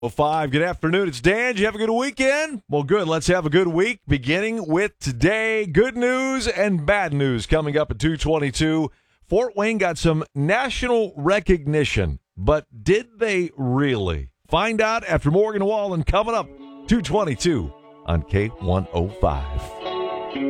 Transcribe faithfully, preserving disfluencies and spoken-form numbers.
Well, five. Good afternoon. It's Dan. Did you have a good weekend? Well, good. Let's have a good week, beginning with today. Good news and bad news coming up at two twenty-two. Fort Wayne got some national recognition, but did they really? Find out after Morgan Wallen coming up two twenty-two on K one oh five.